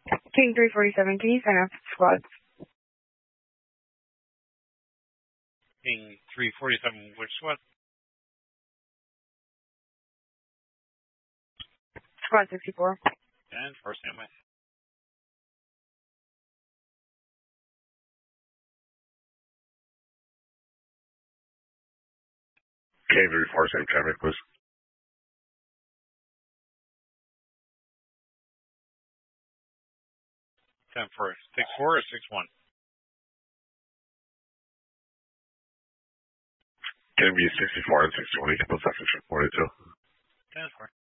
King 347, can you sign off squads? King 347, which squad? Squad 64. And first standby. King 347, traffic, please. Ten for 6-4 or 6-1? Can it be 64 and 61? You can put that 42. 10-4.